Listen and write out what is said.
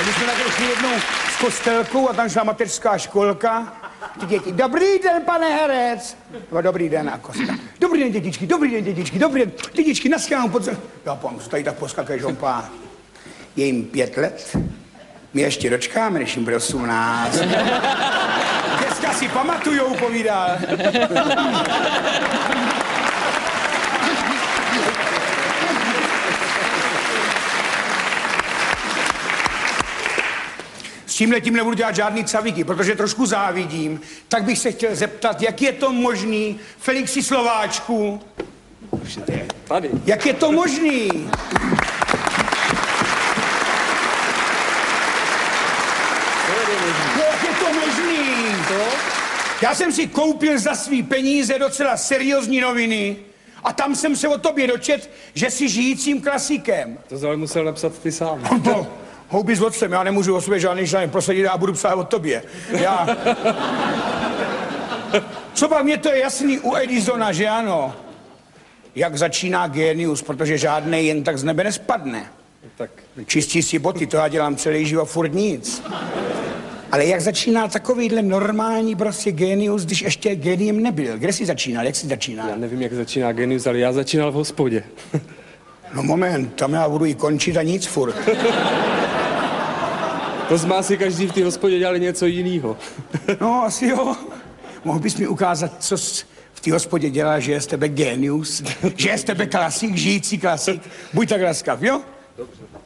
My jsme takhle šli jednou s kostelkou a tam šla mateřská školka. Ty děti, dobrý den, pane herec. No, dobrý den, a kostka. Dobrý den, dětičky, dobrý den, dětičky, dobrý den. Dětičky, naschledanou pod... Já pán, tady tak poskakuje žompá. Je jim 5 let. My ještě dočkáme, než jim bude 18. Dneska si pamatujou, povídal. S tímhletím nebudu dělat žádný cavíky, protože trošku závidím. Tak bych se chtěl zeptat, jak je to možný, Felixi Slováčku? Tady. Jak je to možný? Jak je to možný? Já jsem si koupil za svý peníze docela seriózní noviny a tam jsem se o tobě dočet, že jsi žijícím klasikem. To ale musel napsat ty sám. Houby s otcem, já nemůžu o sobě žádný článek prosadit a budu psát o tobě. Já... Co pak mě to je jasný u Edisona, že ano? Jak začíná génius, protože žádnej jen tak z nebe nespadne. Tak. Čistí si boty, to já dělám celý život, furt nic. Ale jak začíná takovýhle normální prostě génius, když ještě géniem nebyl? Kde jsi začínal? Jak jsi začínal? Já nevím, jak začíná génius, ale já začínal v hospodě. No moment, tam já budu i končit a nic furt. To z si každý v té hospodě dělali něco jiného. No, asi jo. Mohl bys mi ukázat, co v té hospodě dělá, že je z tebe génius, že je z tebe klasik, žijící klasik? Buď tak laskav, jo? Dobře.